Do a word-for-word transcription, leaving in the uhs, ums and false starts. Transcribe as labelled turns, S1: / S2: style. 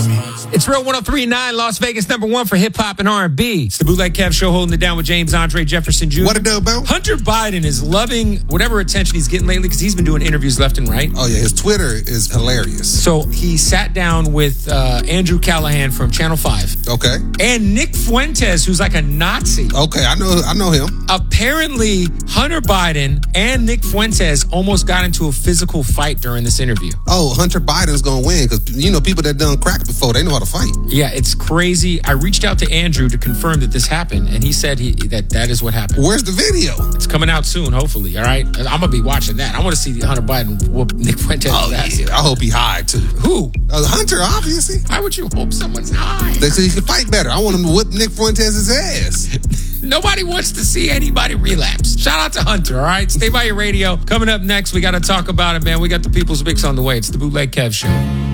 S1: on me.
S2: It's Real one oh three point nine, Las Vegas, number one for hip-hop and R and B. It's the Bootleg Kev Show, holding it down with James Andre Jefferson Junior
S3: What a dope, bro.
S2: Hunter Biden is loving whatever attention he's getting lately because he's been doing interviews left and right.
S3: Oh, yeah, his Twitter is hilarious.
S2: So he sat down with uh, Andrew Callahan from Channel five.
S3: Okay.
S2: And Nick Fuentes, who's like a Nazi.
S3: Okay, I know I know him.
S2: Apparently, Hunter Biden and Nick Fuentes almost got into a physical fight during this interview.
S3: Oh, Hunter Biden's going to win because, you know, people that done crack before, they know how to fight.
S2: Yeah, it's crazy. I reached out to Andrew to confirm that this happened, and he said he that that is what happened.
S3: Where's the video?
S2: It's coming out soon, hopefully, all right? I'm going to be watching that. I want to see Hunter Biden whoop Nick Fuentes'
S3: Oh,
S2: ass.
S3: yeah. I hope he high, too.
S2: Who?
S3: Uh, Hunter, obviously.
S2: Why would you hope someone's high?
S3: They say he can fight better. I want him to whip Nick Fuentes' ass.
S2: Nobody wants to see anybody relapse. Shout out to Hunter, all right? Stay by your radio. Coming up next, we got to talk about it, man. We got the People's Mix on the way. It's the Bootleg Kev Show.